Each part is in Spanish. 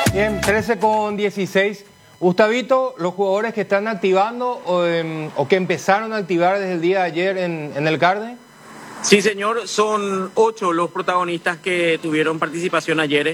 Bien, 13:16. Gustavito, los jugadores que están activando o que empezaron a activar desde el día de ayer en el Carde. Sí, señor, son 8 los protagonistas que tuvieron participación ayer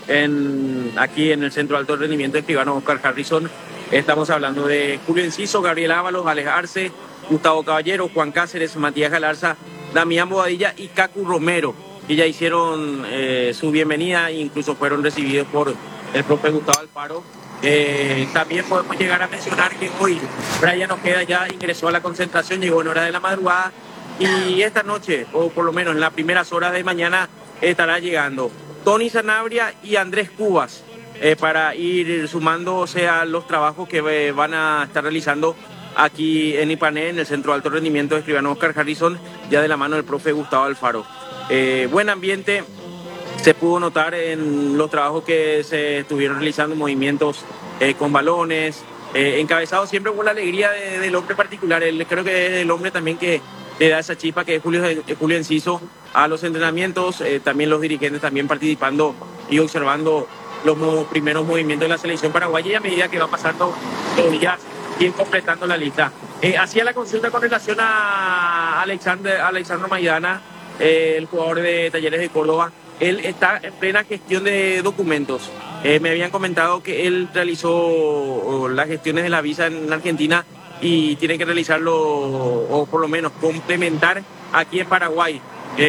aquí en el Centro de Alto Rendimiento de Escribano Oscar Harrison. Estamos hablando de Julio Enciso, Gabriel Ábalos, Alex Arce, Gustavo Caballero, Juan Cáceres, Matías Galarza, Damián Bobadilla y Cacu Romero, que ya hicieron su bienvenida e incluso fueron recibidos por el profe Gustavo Alfaro. También podemos llegar a mencionar que hoy Brian Ojeda ya ingresó a la concentración, llegó en hora de la madrugada y esta noche, o por lo menos en las primeras horas de mañana, estará llegando Tony Sanabria y Andrés Cubas para ir sumándose a los trabajos que van a estar realizando aquí en Ipané, en el Centro de Alto Rendimiento de Escribano Oscar Harrison, ya de la mano del profe Gustavo Alfaro. Buen ambiente se pudo notar en los trabajos que se estuvieron realizando, movimientos con balones, encabezados siempre con la alegría del hombre particular. Creo que es el hombre también que le da esa chispa, que es Julio Enciso, a los entrenamientos, también los dirigentes también participando y observando los primeros movimientos de la selección paraguaya, y a medida que va pasando los días, ir completando la lista. Hacía la consulta con relación a Alexandro Maidana, el jugador de Talleres de Córdoba. Él está en plena gestión de documentos. Me habían comentado que él realizó las gestiones de la visa en Argentina y tiene que realizarlo, o por lo menos complementar aquí en Paraguay,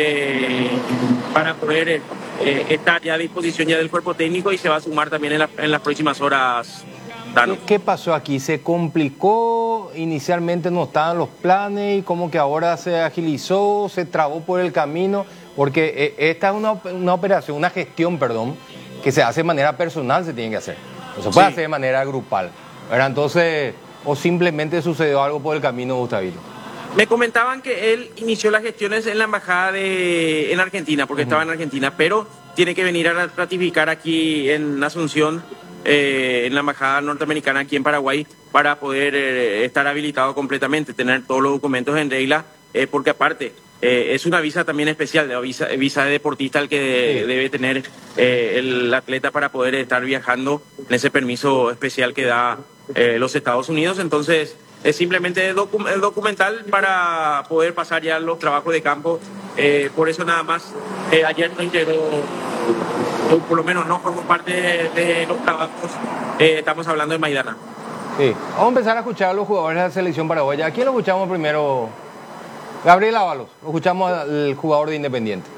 para poder estar ya a disposición ya del cuerpo técnico, y se va a sumar también en las próximas horas. ¿Qué pasó aquí? ¿Se complicó? Inicialmente no estaban los planes y como que ahora se agilizó, se trabó por el camino, porque esta es una operación, una gestión, perdón, que se hace de manera personal, se tiene que hacer. No se puede hacer de manera grupal, ¿verdad? Entonces, o simplemente sucedió algo por el camino, Gustavito. Me comentaban que él inició las gestiones en la embajada en Argentina, porque estaba en Argentina, pero tiene que venir a ratificar aquí en Asunción, en la embajada norteamericana aquí en Paraguay, para poder estar habilitado completamente, tener todos los documentos en regla, porque aparte es una visa también especial, visa de deportista, el que debe tener el atleta para poder estar viajando en ese permiso especial que da los Estados Unidos. Entonces es simplemente el documental para poder pasar ya los trabajos de campo. Por eso nada más ayer no integró, por lo menos no formó parte de los trabajos. Estamos hablando de Maidana. Sí. Vamos a empezar a escuchar a los jugadores de la selección paraguaya. ¿A quién lo escuchamos primero? Gabriel Ábalos, lo escuchamos al jugador de Independiente.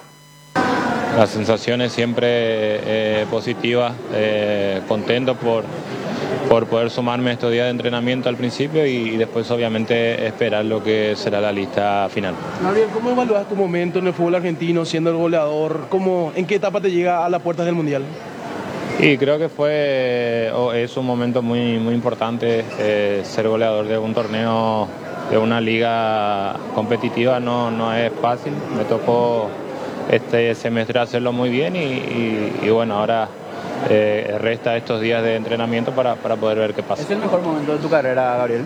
Las sensaciones siempre positivas, contento por poder sumarme estos días de entrenamiento al principio y después obviamente esperar lo que será la lista final. Gabriel, ¿cómo evalúas tu momento en el fútbol argentino siendo el goleador? ¿En qué etapa te llega a las puertas del Mundial? Y creo que es un momento muy, muy importante. Ser goleador de un torneo, de una liga competitiva, no es fácil. Me tocó este semestre hacerlo muy bien y bueno, ahora resta estos días de entrenamiento para poder ver qué pasa. ¿Es el mejor momento de tu carrera, Gabriel?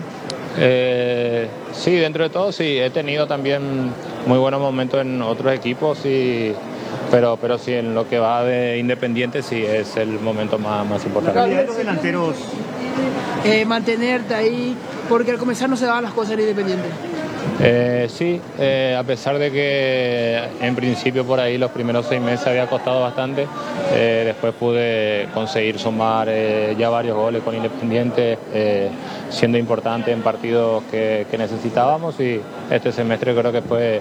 Sí, dentro de todo sí. He tenido también muy buenos momentos en otros equipos, pero sí, en lo que va de Independiente sí es el momento más importante. Los delanteros, mantenerte ahí, porque al comenzar no se daban las cosas en Independiente. Sí, a pesar de que en principio por ahí los primeros 6 meses había costado bastante, después pude conseguir sumar ya varios goles con Independiente, siendo importante en partidos que necesitábamos, y este semestre creo que fue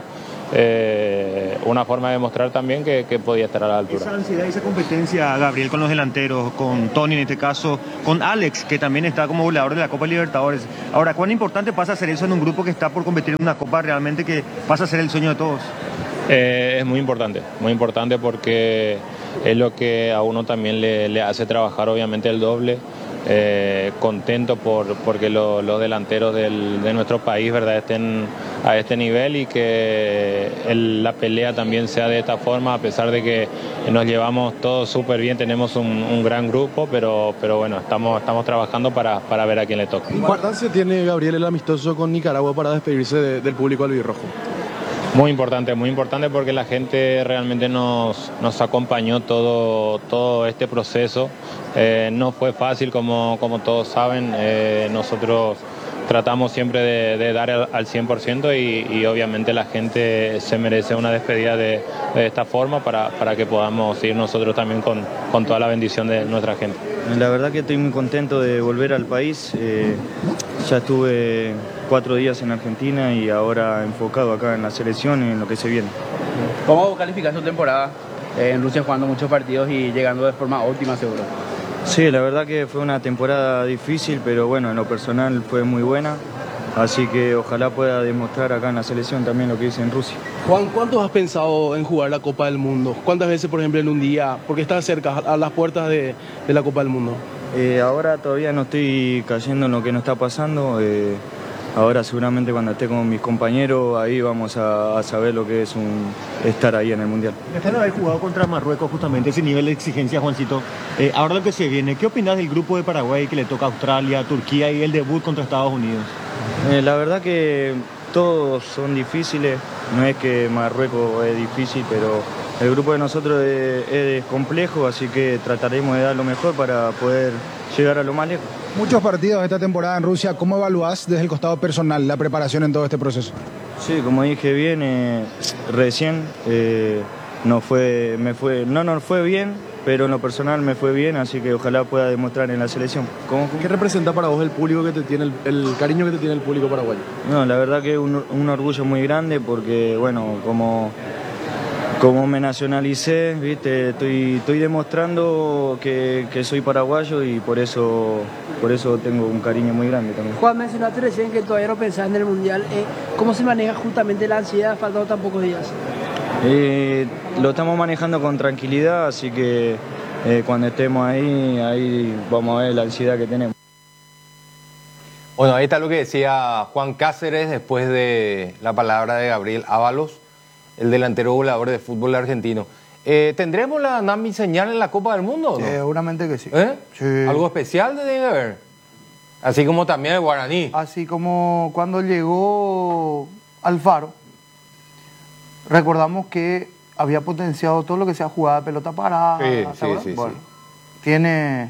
una forma de demostrar también que podía estar a la altura. Esa ansiedad y esa competencia, Gabriel, con los delanteros, con Tony en este caso, con Alex, que también está como goleador de la Copa Libertadores. Ahora, ¿cuán importante pasa a ser eso en un grupo que está por competir en una Copa realmente que pasa a ser el sueño de todos? Es muy importante porque es lo que a uno también le hace trabajar obviamente el doble. Contento porque los delanteros de nuestro país, ¿verdad?, estén a este nivel y que la pelea también sea de esta forma, a pesar de que nos llevamos todos súper bien, tenemos un gran grupo, pero bueno, estamos trabajando para ver a quién le toca. ¿Qué importancia tiene, Gabriel, el amistoso con Nicaragua para despedirse del público albirrojo? Muy importante porque la gente realmente nos acompañó todo este proceso. No fue fácil, como todos saben. Nosotros tratamos siempre de dar al 100% y obviamente la gente se merece una despedida de esta forma para que podamos ir nosotros también con toda la bendición de nuestra gente. La verdad que estoy muy contento de volver al país. Ya estuve 4 días en Argentina y ahora enfocado acá en la selección y en lo que se viene. ¿Cómo calificas tu temporada en Rusia, jugando muchos partidos y llegando de forma óptima, seguro? Sí, la verdad que fue una temporada difícil, pero bueno, en lo personal fue muy buena. Así que ojalá pueda demostrar acá en la selección también lo que hice en Rusia. Juan, ¿cuánto has pensado en jugar la Copa del Mundo? ¿Cuántas veces, por ejemplo, en un día? Porque estás cerca, a las puertas de la Copa del Mundo. Ahora todavía no estoy cayendo en lo que nos está pasando. Ahora seguramente cuando esté con mis compañeros, ahí vamos a saber lo que es estar ahí en el Mundial. Después de haber jugado contra Marruecos, justamente ese nivel de exigencia, Juancito, ahora lo que se viene, ¿qué opinas del grupo de Paraguay que le toca a Australia, Turquía y el debut contra Estados Unidos? La verdad que todos son difíciles, no es que Marruecos es difícil, pero el grupo de nosotros es complejo, así que trataremos de dar lo mejor para poder llegar a lo más lejos. Muchos partidos esta temporada en Rusia, ¿cómo evaluás desde el costado personal la preparación en todo este proceso? Sí, como dije bien, recién no nos fue bien, pero en lo personal me fue bien, así que ojalá pueda demostrar en la selección. ¿Qué representa para vos el público que te tiene, el cariño que te tiene el público paraguayo? No, la verdad que es un orgullo muy grande porque, bueno, como me nacionalicé, ¿viste? Estoy demostrando que soy paraguayo y por eso tengo un cariño muy grande también. Juan, mencionaste recién que todavía no pensás en el Mundial. ¿Cómo se maneja justamente la ansiedad faltando tan pocos días? Lo estamos manejando con tranquilidad, así que cuando estemos ahí vamos a ver la ansiedad que tenemos. Bueno, ahí está lo que decía Juan Cáceres después de la palabra de Gabriel Ábalos, el delantero goleador de fútbol argentino. ¿Tendremos la NAMI señal en la Copa del Mundo, no? Seguramente que sí. Sí. ¿Algo especial debe haber? Así como también el guaraní. Así como cuando llegó Alfaro, recordamos que había potenciado todo lo que sea jugada de pelota parada. Sí. Bueno, tiene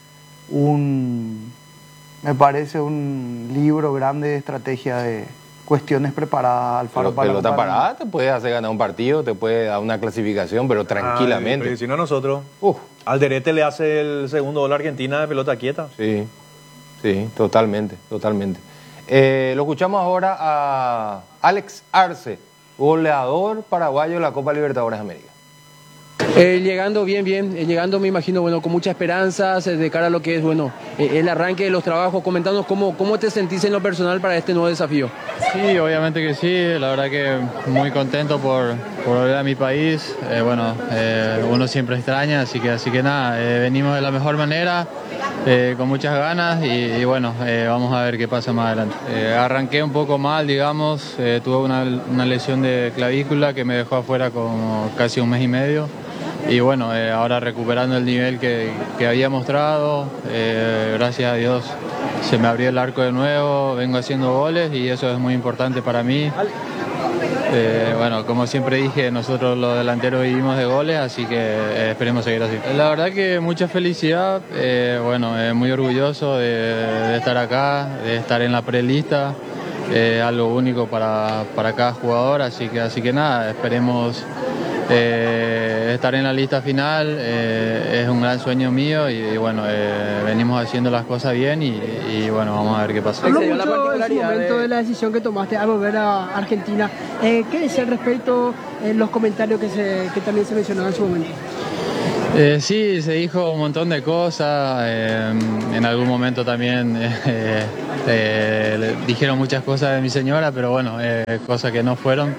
me parece un libro grande de estrategia de cuestiones preparadas. Alfaro pero pelota parada te puede hacer ganar un partido, te puede dar una clasificación, pero tranquilamente. Pero si no nosotros. Alderete le hace el segundo gol a Argentina de pelota quieta. Sí, totalmente. Lo escuchamos ahora a Alex Arce, goleador paraguayo de la Copa Libertadores de América. Llegando bien, llegando me imagino, bueno, con muchas esperanzas de cara a lo que es, bueno, el arranque de los trabajos. Comentándonos cómo te sentís en lo personal para este nuevo desafío. Sí, obviamente que sí, la verdad que muy contento por volver a mi país. Uno siempre extraña, así que nada, venimos de la mejor manera, con muchas ganas y bueno, vamos a ver qué pasa más adelante. Arranqué un poco mal, digamos, tuve una lesión de clavícula que me dejó afuera como casi un mes y medio. Y bueno, ahora recuperando el nivel que había mostrado, gracias a Dios se me abrió el arco de nuevo, vengo haciendo goles y eso es muy importante para mí. Como siempre dije, nosotros los delanteros vivimos de goles, así que esperemos seguir así. La verdad que mucha felicidad, muy orgulloso de estar acá, de estar en la prelista, algo único para cada jugador, así que nada, esperemos estar en la lista final. Es un gran sueño mío y venimos haciendo las cosas bien y vamos a ver qué pasa. Habló mucho en su momento de la decisión que tomaste al volver a Argentina. ¿Qué decía al respecto en los comentarios que también se mencionaba en su momento? Sí, se dijo un montón de cosas, en algún momento también dijeron muchas cosas de mi señora, pero bueno, cosas que no fueron.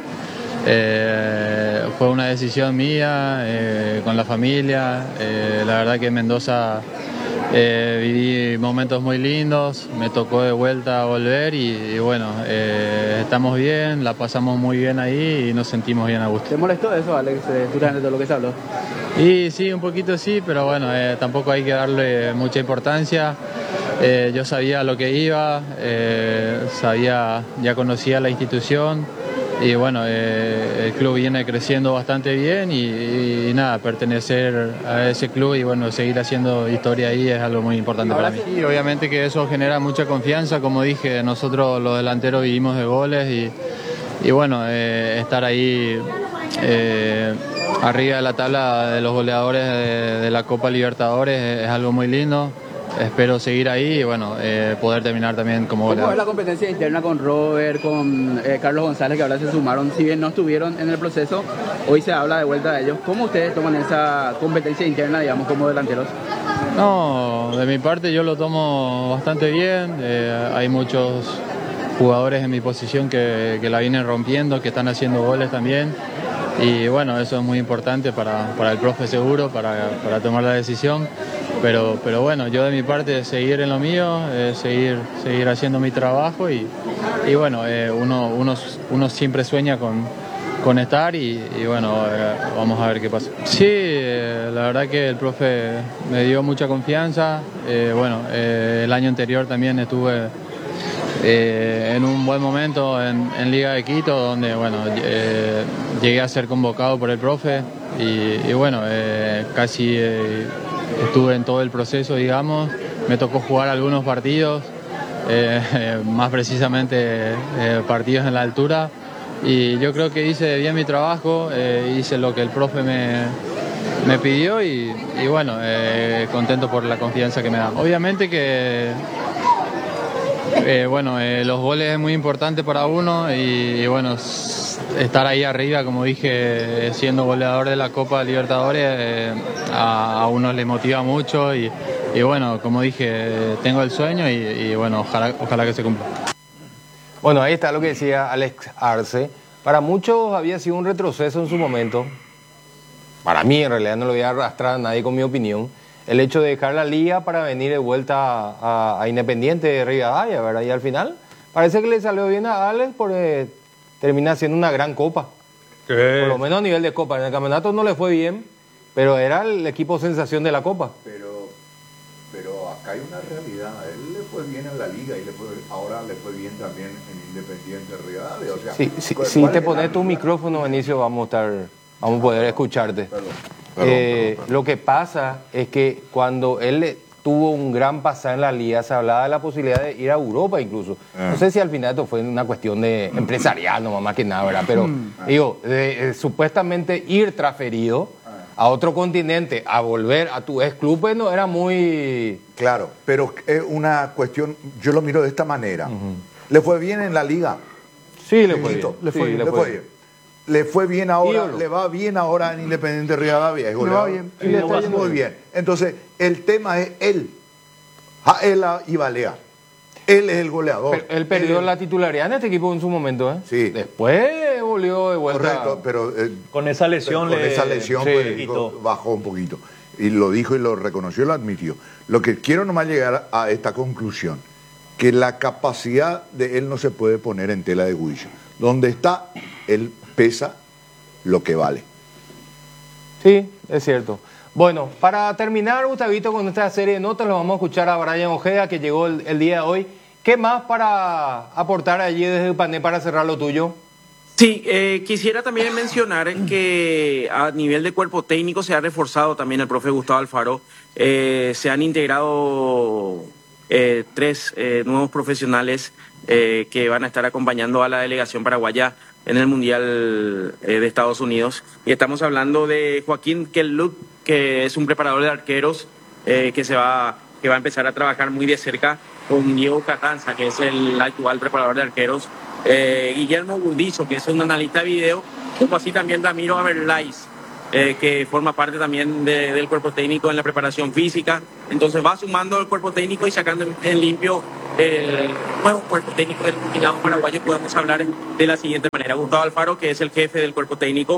Fue una decisión mía, con la familia. La verdad que en Mendoza viví momentos muy lindos, me tocó de vuelta volver y estamos bien, la pasamos muy bien ahí y nos sentimos bien a gusto. ¿Te molestó eso, Alex, durante todo lo que se habló? Y sí, un poquito sí, pero bueno, tampoco hay que darle mucha importancia. Yo sabía lo que iba, ya conocía la institución. bueno, el club viene creciendo bastante bien y nada, pertenecer a ese club y bueno, seguir haciendo historia ahí es algo muy importante para mí. Y obviamente que eso genera mucha confianza, como dije, nosotros los delanteros vivimos de goles y bueno, estar ahí arriba de la tabla de los goleadores de la Copa Libertadores es algo muy lindo. Espero seguir ahí y bueno, poder terminar también como goleador. ¿Cómo es la competencia interna con Robert, con Carlos González, que ahora se sumaron? Si bien no estuvieron en el proceso, hoy se habla de vuelta de ellos. ¿Cómo ustedes toman esa competencia interna, digamos, como delanteros? No, de mi parte yo lo tomo bastante bien. Hay muchos jugadores en mi posición que la vienen rompiendo, que están haciendo goles también. Y bueno, eso es muy importante para el profe seguro, para tomar la decisión. Pero bueno, yo de mi parte seguir en lo mío, seguir haciendo mi trabajo y bueno, uno siempre sueña con estar y bueno, vamos a ver qué pasa. Sí, la verdad que el profe me dio mucha confianza. Bueno, el año anterior también estuve en un buen momento en Liga de Quito, donde bueno, llegué a ser convocado por el profe y bueno, casi estuve en todo el proceso, digamos. Me tocó jugar algunos partidos, más precisamente partidos en la altura, y yo creo que hice bien mi trabajo, hice lo que el profe me pidió y bueno, contento por la confianza que me da. Obviamente que bueno, los goles es muy importante para uno y bueno, estar ahí arriba, como dije, siendo goleador de la Copa Libertadores, a uno le motiva mucho y bueno, como dije, tengo el sueño y bueno, ojalá que se cumpla. Bueno, ahí está lo que decía Alex Arce. Para muchos había sido un retroceso en su momento. Para mí, en realidad, no lo voy a arrastrar a nadie con mi opinión. El hecho de dejar la liga para venir de vuelta a Independiente de Rivadavia, ¿verdad? Y al final parece que le salió bien a Alex porque termina siendo una gran copa. Por lo menos a nivel de copa. En el campeonato no le fue bien, pero era el equipo sensación de la copa. Pero acá hay una realidad. A él le fue bien en la liga y ahora le fue bien también en Independiente Rivadavia. O sea, si te pones tu micrófono, Benicio, vamos a poder escucharte. Perdón. Lo que pasa es que cuando él tuvo un gran pasar en la liga, se hablaba de la posibilidad de ir a Europa incluso. No sé si al final esto fue una cuestión de empresarial, no más que nada, ¿verdad? Pero digo, supuestamente ir transferido a otro continente, a volver a tu ex club, pues no era muy... Claro, pero es una cuestión, yo lo miro de esta manera. ¿Le fue bien en la liga? Sí, le fue bien. Le fue bien. Le fue bien ahora, le va bien ahora en Independiente Rivadavia. Le va bien. Y le está muy bien. Entonces, el tema es él. Jaela y Balea. Él es el goleador. Pero él perdió la titularidad en este equipo en su momento, ¿eh? Sí. Después volvió de vuelta. Correcto, pero... con esa lesión bajó un poquito. Y lo dijo y lo reconoció y lo admitió. Lo que quiero nomás llegar a esta conclusión, que la capacidad de él no se puede poner en tela de juicio. Donde está, él pesa lo que vale. Sí, es cierto. Bueno, para terminar, Gustavito, con nuestra serie de notas, lo vamos a escuchar a Brian Ojeda, que llegó el día de hoy. ¿Qué más para aportar allí desde el panel para cerrar lo tuyo? Sí, quisiera también mencionar que a nivel de cuerpo técnico se ha reforzado también el profe Gustavo Alfaro. Se han integrado 3 nuevos profesionales que van a estar acompañando a la delegación paraguaya en el Mundial de Estados Unidos. Y estamos hablando de Joaquín Kellup, que es un preparador de arqueros que va a empezar a trabajar muy de cerca con Diego Carranza, que es el actual preparador de arqueros, Guillermo Burdizo, que es un analista de video, como así también Ramiro Aberlais, que forma parte también del cuerpo técnico en la preparación física. Entonces va sumando el cuerpo técnico y sacando en limpio el nuevo cuerpo técnico del combinado paraguayo. Podemos hablar de la siguiente manera: Gustavo Alfaro, que es el jefe del cuerpo técnico,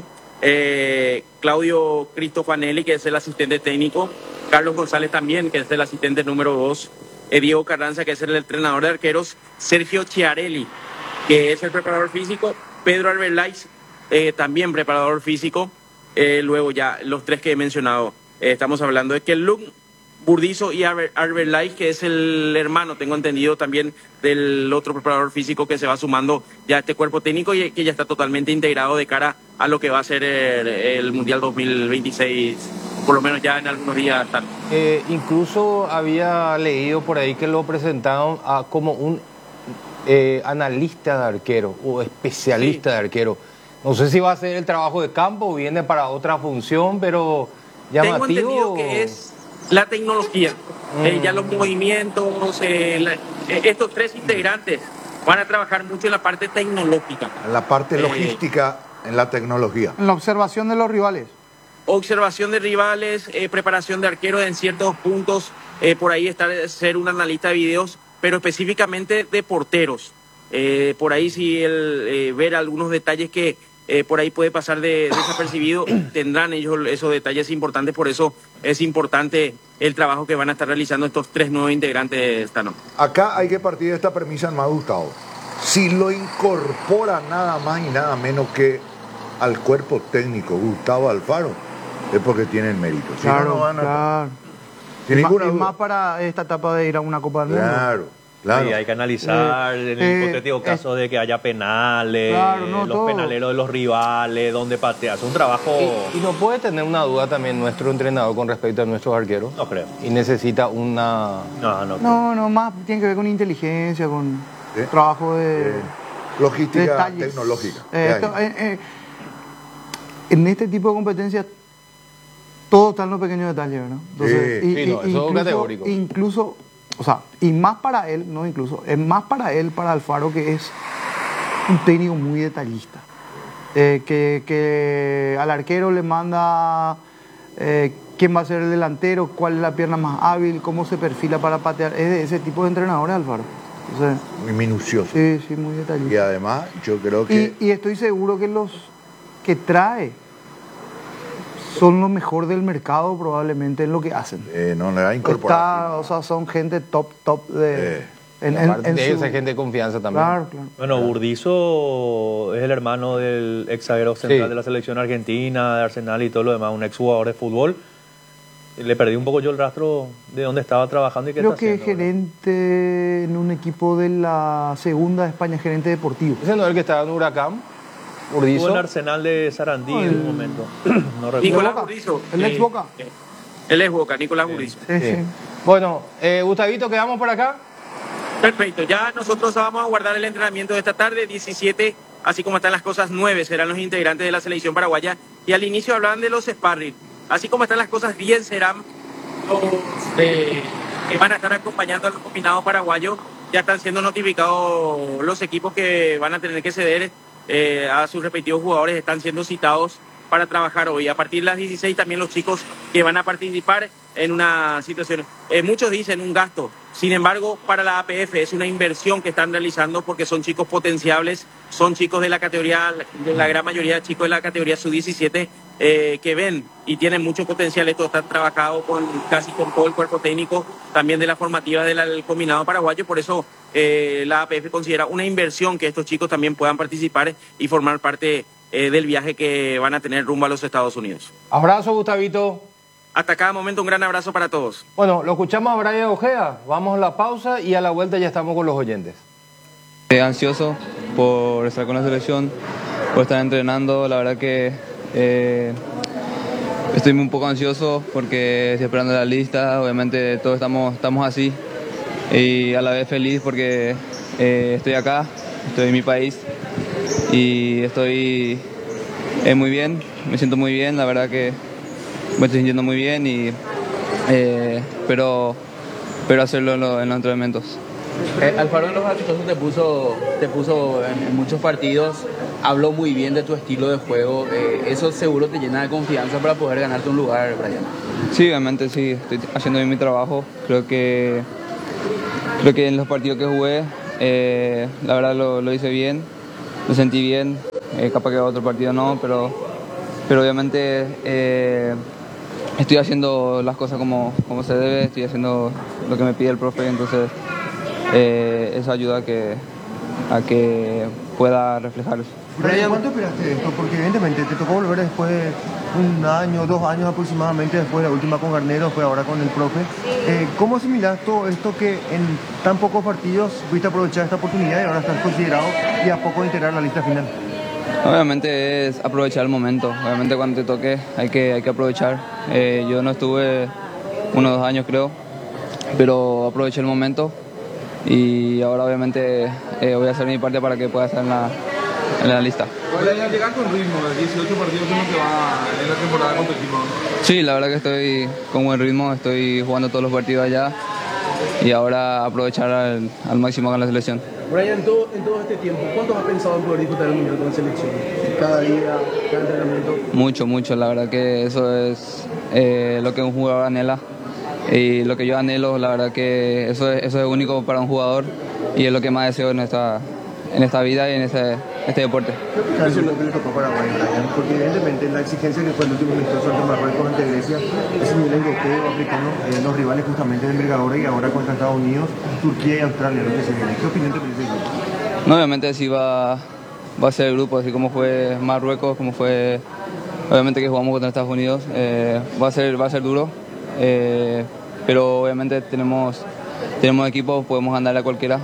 Claudio Cristofanelli, que es el asistente técnico, Carlos González también, que es el asistente número 2, Diego Carranza, que es el entrenador de arqueros, Sergio Chiarelli, que es el preparador físico, Pedro Arbeláez, también preparador físico. Luego ya los 3 que he mencionado, estamos hablando de Kellup, Burdizo y Arbeláez, que es el hermano, tengo entendido, también del otro preparador físico que se va sumando ya a este cuerpo técnico y que ya está totalmente integrado de cara a lo que va a ser el Mundial 2026, por lo menos ya en algunos días están. Incluso había leído por ahí que lo presentaron como un analista de arquero o especialista de arquero. No sé si va a hacer el trabajo de campo o viene para otra función, pero llamativo. Tengo entendido que es la tecnología, ya los movimientos, estos tres integrantes van a trabajar mucho en la parte tecnológica. En la parte logística, en la tecnología. En la observación de los rivales. Observación de rivales, preparación de arqueros en ciertos puntos, por ahí ser un analista de videos, pero específicamente de porteros. Por ahí sí ver algunos detalles que por ahí puede pasar desapercibido, tendrán ellos esos detalles importantes, por eso es importante el trabajo que van a estar realizando estos tres nuevos integrantes de esta noche. Acá hay que partir de esta premisa, más Gustavo. Si lo incorpora nada más y nada menos que al cuerpo técnico Gustavo Alfaro, es porque tienen mérito. Si claro, no, no van a... claro. Sin ninguna duda. Más para esta etapa de ir a una Copa del Mundo. Claro. Claro. Sí, hay que analizar en el hipotético caso de que haya penales, los penaleros de los rivales, donde patea. Es un trabajo... Y no puede tener una duda también nuestro entrenador con respecto a nuestros arqueros. No creo. Y necesita una... No, más tiene que ver con inteligencia, con trabajo de... logística tecnológica. En este tipo de competencias todo está en los pequeños detalles, ¿verdad? Entonces, eso es categórico. Incluso... O sea, y más para él, no incluso, es más para él, para Alfaro, que es un técnico muy detallista. Que al arquero le manda quién va a ser el delantero, cuál es la pierna más hábil, cómo se perfila para patear. Es de ese tipo de entrenadores, Alfaro. Entonces, muy minucioso. Sí, muy detallista. Y además, yo creo que... Y estoy seguro que los que trae son lo mejor del mercado probablemente en lo que hacen. No le da incorporación. O sea, son gente top de... Aparte de esa gente de confianza también. Claro. Bueno, Burdizo es el hermano del ex zaguero central de la selección argentina, de Arsenal y todo lo demás, un ex jugador de fútbol. Le perdí un poco yo el rastro de dónde estaba trabajando y qué Creo está que haciendo. Creo que gerente en un equipo de la segunda de España, gerente deportivo. ¿Ese no es el que estaba en Huracán? Burdizo. Estuvo en Arsenal de Sarandí en un momento. No recuerdo. Nicolás Burdizo. El ex Boca. El ex Boca, Nicolás Burdizo. Sí. Bueno, Gustavito, ¿quedamos por acá? Perfecto, ya nosotros vamos a guardar el entrenamiento de esta tarde, 17, así como están las cosas, 9 serán los integrantes de la selección paraguaya. Y al inicio hablaban de los sparring. Así como están las cosas, 10 serán los que van a estar acompañando a los combinados paraguayos. Ya están siendo notificados los equipos que van a tener que ceder a sus respectivos jugadores, están siendo citados para trabajar hoy. A partir de las 16 también los chicos que van a participar en una situación, muchos dicen un gasto, sin embargo para la APF es una inversión que están realizando porque son chicos potenciables, son chicos de la categoría, de la gran mayoría de chicos de la categoría sub-17 que ven y tienen mucho potencial. Esto está trabajado casi con todo el cuerpo técnico también de la formativa del combinado paraguayo, por eso la APF considera una inversión que estos chicos también puedan participar y formar parte del viaje que van a tener rumbo a los Estados Unidos. Abrazo, Gustavito. Hasta cada momento un gran abrazo para todos. Bueno, lo escuchamos a Brian Ojea, vamos a la pausa y a la vuelta ya estamos con los oyentes. Ansioso por estar con la selección, por estar entrenando, la verdad que estoy un poco ansioso porque estoy esperando la lista, obviamente todos estamos así y a la vez feliz porque estoy acá, estoy en mi país y estoy muy bien, me siento muy bien, la verdad que me estoy sintiendo muy bien y pero hacerlo en los entrenamientos. Alfaro en los amistosos te puso en muchos partidos, habló muy bien de tu estilo de juego, eso seguro te llena de confianza para poder ganarte un lugar, Brian. Sí, obviamente sí, estoy haciendo bien mi trabajo, creo que en los partidos que jugué la verdad lo hice bien, lo sentí bien, capaz que otro partido no, pero obviamente estoy haciendo las cosas como se debe, estoy haciendo lo que me pide el profe, entonces eso ayuda a que pueda reflejar eso. Brian, ¿cuánto esperaste de esto? Porque evidentemente te tocó volver después de un año, 2 años aproximadamente después de la última con Garnero, fue ahora con el profe. ¿Cómo asimilas todo esto que en tan pocos partidos pudiste aprovechar esta oportunidad y ahora estás considerado y a poco de integrar la lista final? Obviamente es aprovechar el momento. Obviamente cuando te toque hay que aprovechar. Yo no estuve 1 o 2 años creo, pero aproveché el momento y ahora obviamente voy a hacer mi parte para que pueda estar en la lista. Brian, llegar con ritmo, 18 partidos es lo que va en la temporada con tu equipo. Sí, la verdad que estoy con buen ritmo, estoy jugando todos los partidos allá y ahora aprovechar al máximo con la selección. Brian, en todo este tiempo, ¿cuánto has pensado en poder disputar el Mundial con la selección? Cada día, cada entrenamiento. Mucho, la verdad que eso es lo que un jugador anhela y lo que yo anhelo, la verdad que eso es único para un jugador y es lo que más deseo en esta vida y en este deporte. ¿Qué es lo que le tocó para Brian? Porque evidentemente la exigencia que fue el último amistoso ante Marruecos, ante Grecia, es un nivel europeo, africano, los rivales justamente de envergadura y ahora contra Estados Unidos, Turquía y Australia, lo que se viene. ¿Qué opinión te merece el grupo? No, obviamente sí va a ser el grupo, así como fue Marruecos, como fue obviamente que jugamos contra Estados Unidos, va a ser duro, pero obviamente tenemos equipos, podemos ganarle a cualquiera.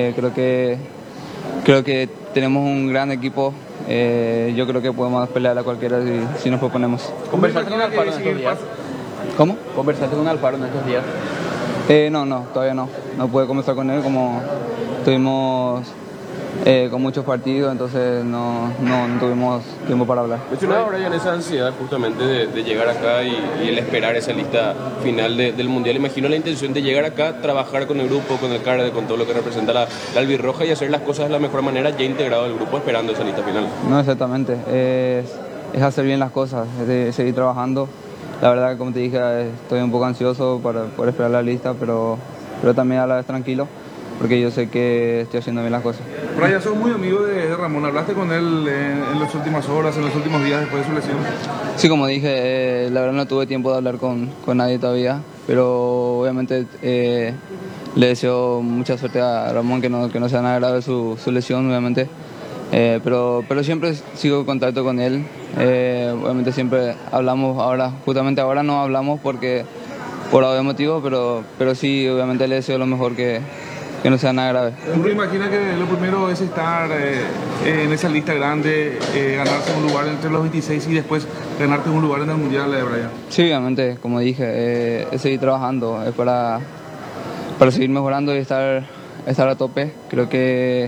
Creo que tenemos un gran equipo. Yo creo que podemos pelear a cualquiera si nos proponemos. ¿Conversaste con Alfaro en estos días? ¿Cómo? ¿Conversaste con Alfaro en estos días? No, todavía no. No pude conversar con él, como estuvimos con muchos partidos, entonces no tuvimos tiempo para hablar. Mencionaba Brian esa ansiedad justamente de llegar acá y el esperar esa lista final del Mundial. Imagino la intención de llegar acá, trabajar con el grupo, con el CARD, con todo lo que representa la albirroja y hacer las cosas de la mejor manera, ya integrado al grupo, esperando esa lista final. No, exactamente. Es hacer bien las cosas, es seguir trabajando. La verdad, como te dije, estoy un poco ansioso por esperar la lista, pero también a la vez tranquilo, porque yo sé que estoy haciendo bien las cosas. Brian, sos muy amigo de Ramón. ¿Hablaste con él en las últimas horas, en los últimos días después de su lesión? Sí, como dije, la verdad no tuve tiempo de hablar con nadie todavía, pero obviamente le deseo mucha suerte a Ramón, que no sea nada grave su lesión, obviamente. Pero siempre sigo en contacto con él. Obviamente siempre hablamos justamente ahora no hablamos por algún motivo, pero sí, obviamente le deseo lo mejor, que no sea nada grave. Uno imagina que lo primero es estar en esa lista grande, ganarse un lugar entre los 26 y después ganarte un lugar en el Mundial, Brian. Sí, obviamente, como dije, es seguir trabajando, es para seguir mejorando y estar a tope. Creo que,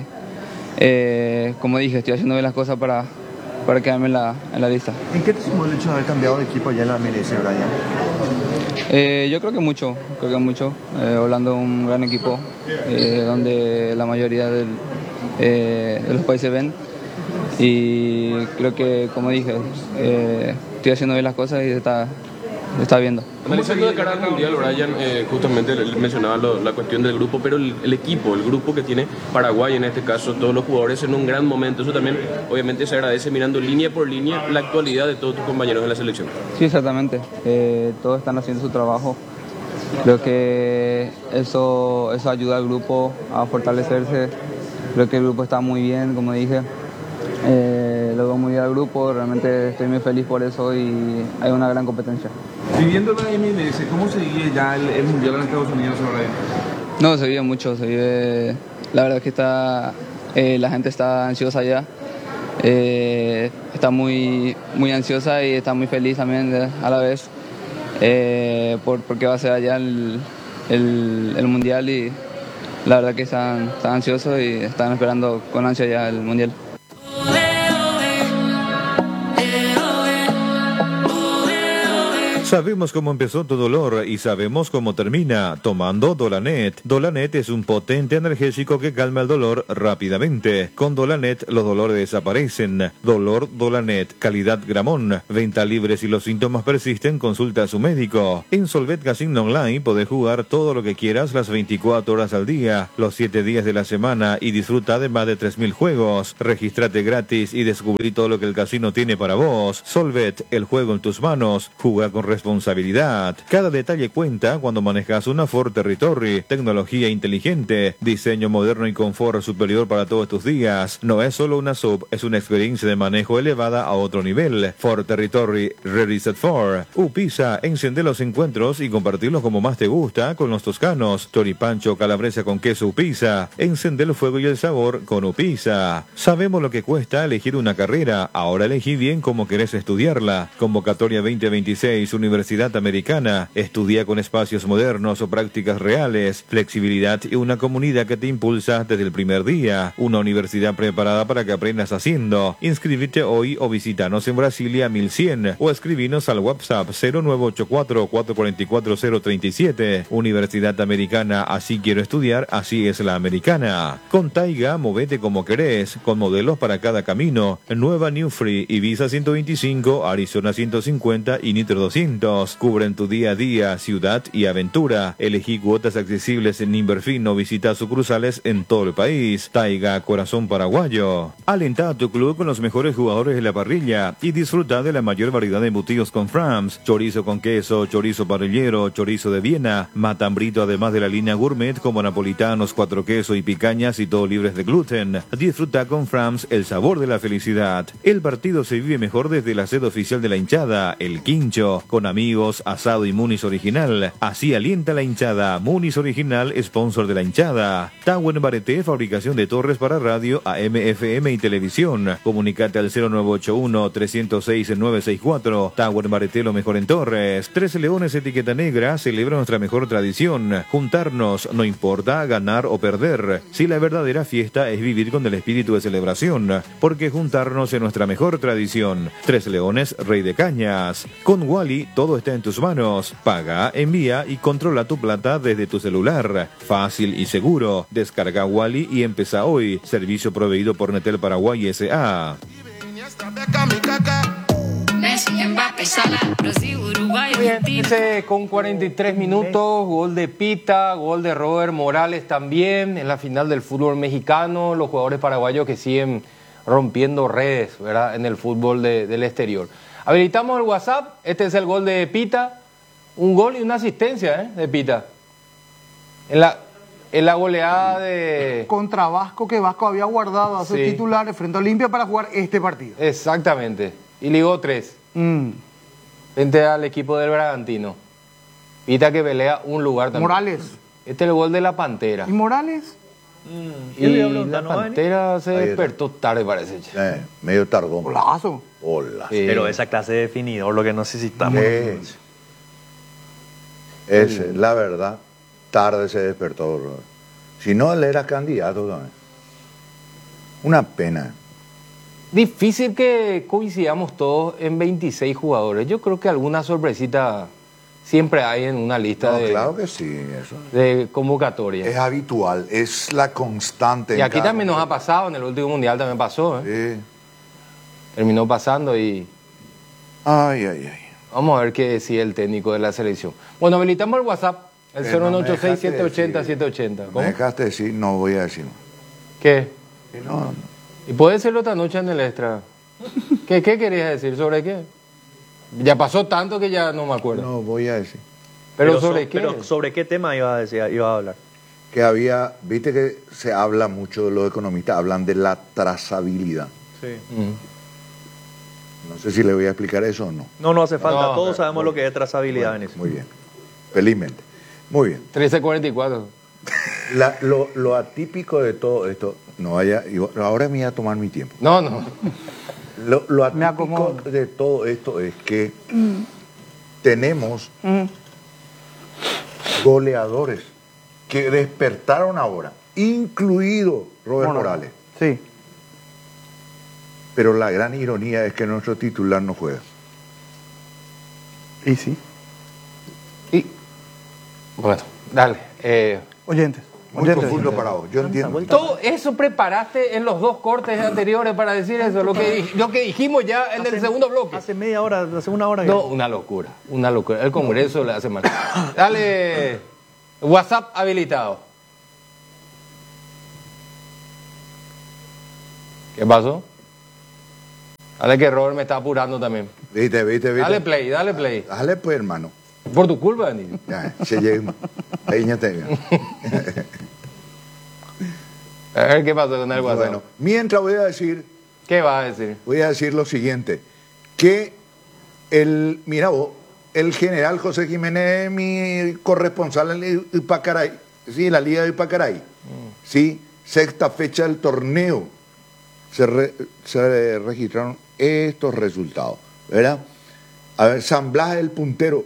como dije, estoy haciendo bien las cosas para quedarme en la lista. ¿En qué te sumó el hecho de haber cambiado de equipo ya en la MLS, Brian? Yo creo que mucho. Holanda es un gran equipo, donde la mayoría de los países ven. Y creo que, como dije, estoy haciendo bien las cosas y está viendo. Analizando de cara al Mundial, Brian, justamente mencionaba la cuestión del grupo, pero el equipo, el grupo que tiene Paraguay en este caso, todos los jugadores en un gran momento, eso también obviamente se agradece mirando línea por línea la actualidad de todos tus compañeros de la selección. Sí, exactamente, todos están haciendo su trabajo. Creo que eso ayuda al grupo a fortalecerse. Creo que el grupo está muy bien, como dije. Lo veo muy bien al grupo, realmente estoy muy feliz por eso y hay una gran competencia. Viviendo la MLS, ¿cómo se vive ya el Mundial en Estados Unidos ahora? No, se vive mucho, la verdad es que la gente está ansiosa ya, está muy ansiosa y está muy feliz también a la vez, porque va a ser allá el Mundial y la verdad que están ansiosos y están esperando con ansia ya el Mundial. Sabemos cómo empezó tu dolor y sabemos cómo termina, tomando Dolanet. Dolanet es un potente analgésico que calma el dolor rápidamente. Con Dolanet los dolores desaparecen. Dolor Dolanet, calidad Gramón. Venta libre si los síntomas persisten, consulta a su médico. En Solvet Casino Online podés jugar todo lo que quieras las 24 horas al día, los 7 días de la semana y disfruta de más de 3.000 juegos. Regístrate gratis y descubrí todo lo que el casino tiene para vos. Solvet, el juego en tus manos. Juega con responsabilidad. responsabilidad. Cada detalle cuenta cuando manejas una Ford Territory. Tecnología inteligente, diseño moderno y confort superior para todos tus días. No es solo una sub, es una experiencia de manejo elevada a otro nivel. Ford Territory Ready Set For. Upisa, enciende los encuentros y compartirlos como más te gusta con los toscanos. Choripancho calabresa con queso Upisa. Encende el fuego y el sabor con Upisa. Sabemos lo que cuesta elegir una carrera. Ahora elegí bien cómo querés estudiarla. Convocatoria 2026 Universidad Americana. Estudia con espacios modernos o prácticas reales, flexibilidad y una comunidad que te impulsa desde el primer día. Una universidad preparada para que aprendas haciendo. Inscríbete hoy o visítanos en Brasilia 1100 o escribinos al WhatsApp 0984-444-037. Universidad Americana, así quiero estudiar, así es la americana. Con Taiga, movete como querés, con modelos para cada camino. Nueva New Free, Ibiza 125, Arizona 150 y Nitro 200. Cubren tu día a día, ciudad y aventura. Elegí cuotas accesibles en Inverfin o visita sucursales en todo el país. Taiga, corazón paraguayo. Alenta a tu club con los mejores jugadores de la parrilla y disfruta de la mayor variedad de embutidos con Frams. Chorizo con queso, chorizo parrillero, chorizo de Viena, matambrito, además de la línea gourmet como napolitanos, cuatro queso y picañas y todo libres de gluten. Disfruta con Frams el sabor de la felicidad. El partido se vive mejor desde la sede oficial de la hinchada, el Quincho, con amigos, asado y Muniz original. Así alienta la hinchada. Muniz original, sponsor de la hinchada. Tower Bareté, fabricación de torres para radio, AM, FM y televisión. Comunicate al 0981-306-964. Tower Bareté, lo mejor en torres. Tres Leones Etiqueta Negra celebra nuestra mejor tradición. Juntarnos, no importa ganar o perder. Si la verdadera fiesta es vivir con el espíritu de celebración, porque juntarnos es nuestra mejor tradición. Tres Leones, Rey de Cañas. Con Wally, todo está en tus manos. Paga, envía y controla tu plata desde tu celular. Fácil y seguro. Descarga Wally y empezá hoy. Servicio proveído por Netel Paraguay S.A. Bien, dice con 43 minutos, gol de Pita, gol de Robert Morales también en la final del fútbol mexicano. Los jugadores paraguayos que siguen rompiendo redes, ¿verdad?, en el fútbol del exterior. Habilitamos el WhatsApp. Este es el gol de Pita. Un gol y una asistencia, de Pita. En la goleada de... Contra Vasco, que Vasco había guardado a sus titulares frente a Olimpia para jugar este partido. Exactamente. Y ligó 3. Frente al equipo del Bragantino. Pita que pelea un lugar también. Morales. Este es el gol de la Pantera. ¿Y Morales? Y la Pantera se despertó tarde, parece. Medio tardón. Golazo. Hola. Pero esa clase de definidor lo que necesitamos. La verdad, tarde se despertó. Si no, él era candidato también. Una pena. Difícil que coincidamos todos en 26 jugadores. Yo creo que alguna sorpresita siempre hay en una lista claro que sí, eso. De convocatoria. Es habitual, es la constante. Y aquí también nos ha pasado, en el último mundial también pasó. Sí. Terminó pasando y... Ay. Vamos a ver qué decía el técnico de la selección. Bueno, habilitamos el WhatsApp, el 0986-780-780. Me dejaste decir, no voy a decir. ¿Qué? No. ¿Y puede decirlo esta noche en el extra? ¿Qué querías decir? ¿Sobre qué? Ya pasó tanto que ya no me acuerdo. No voy a decir. ¿Pero sobre qué? Pero ¿sobre qué tema iba a hablar? Que había, viste que se habla mucho de los economistas, hablan de la trazabilidad. Sí. No sé si le voy a explicar eso o no. No hace falta. Todos sabemos lo que es trazabilidad en eso. Muy bien. Felizmente. Muy bien. 13:44. Lo atípico de todo esto, ahora me voy a tomar mi tiempo. No. Lo atípico de todo esto es que tenemos goleadores que despertaron ahora, incluido Robert Morales. Sí. Pero la gran ironía es que nuestro titular no juega. Y sí. Bueno, dale. Oyentes. Muy profundo para vos, yo entiendo. Todo eso preparaste en los 2 cortes anteriores para decir eso, lo que dijimos ya en el segundo bloque. Hace media hora, hace una hora. No, una locura. El Congreso le hace mal. Dale, WhatsApp habilitado. ¿Qué pasó? Dale que Robert me está apurando también. Viste. Dale play. Dale pues, hermano. Por tu culpa, Dani. Ya, se llega. Ahí ya te A ver qué pasó con el WhatsApp. Bueno, mientras voy a decir... ¿Qué vas a decir? Voy a decir lo siguiente, que mira vos, el general José Jiménez, mi corresponsal en Ipacaray, sí, en la Liga de Ipacaray, sí, sexta fecha del torneo, se registraron estos resultados, ¿verdad? A ver, San Blas es el puntero,